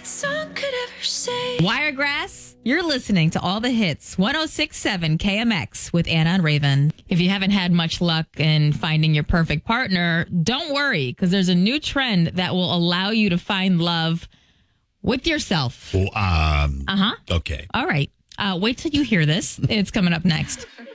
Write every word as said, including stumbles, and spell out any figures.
song could ever say. Wiregrass, you're listening to all the hits. one oh six point seven K M X with Anna and Raven. If you haven't had much luck in finding your perfect partner, don't worry, because there's a new trend that will allow you to find love with yourself. Oh, um, Uh huh. okay. All right. Uh, wait till you hear this. It's coming up next.